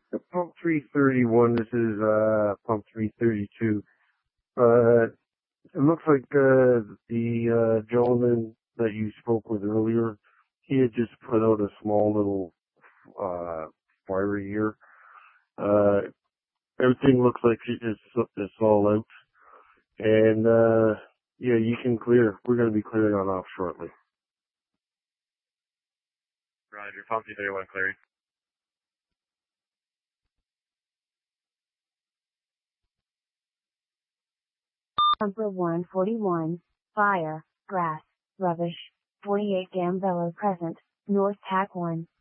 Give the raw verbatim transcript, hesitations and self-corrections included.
The pump three thirty-one, this is uh, pump three thirty-two. Uh, it looks like uh, the uh, gentleman that you spoke with earlier, he had just put out a small little uh, fire here. Uh, everything looks like it's, it's all out. And uh, yeah, you can clear. We're going to be clearing on off shortly. Roger, pump three thirty-one clearing. Pumper one forty-one, fire, grass, rubbish, forty-eight Gambello Crescent, North Tack one.